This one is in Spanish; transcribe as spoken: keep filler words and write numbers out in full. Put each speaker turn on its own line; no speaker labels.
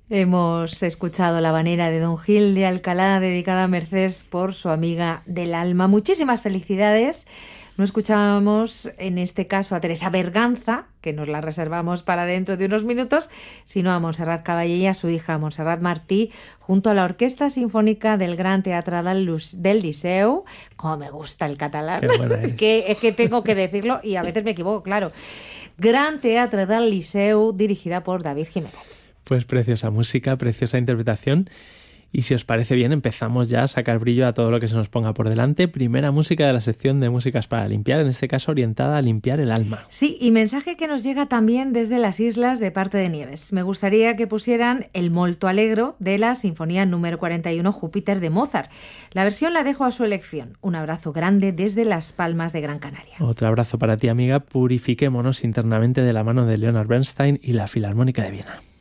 Hemos escuchado la habanera de Don Gil de Alcalá, dedicada a Mercés por su amiga del alma. Muchísimas felicidades. No escuchábamos en este caso a Teresa Berganza, que nos la reservamos para dentro de unos minutos, sino a Montserrat Caballé y a su hija Montserrat Martí, junto a la Orquesta Sinfónica del Gran Teatre del Liceu. Como me gusta el catalán, es que, es que tengo que decirlo y a veces me equivoco, claro. Gran Teatre del Liceu, dirigida por David Jiménez.
Pues preciosa música, preciosa interpretación. Y si os parece bien, empezamos ya a sacar brillo a todo lo que se nos ponga por delante. Primera música de la sección de músicas para limpiar, en este caso orientada a limpiar el alma.
Sí, y mensaje que nos llega también desde las islas de Parte de Nieves. Me gustaría que pusieran el Molto Allegro de la Sinfonía número cuarenta y uno Júpiter de Mozart. La versión la dejo a su elección. Un abrazo grande desde Las Palmas de Gran Canaria.
Otro abrazo para ti, amiga. Purifiquémonos internamente de la mano de Leonard Bernstein y la Filarmónica de Viena.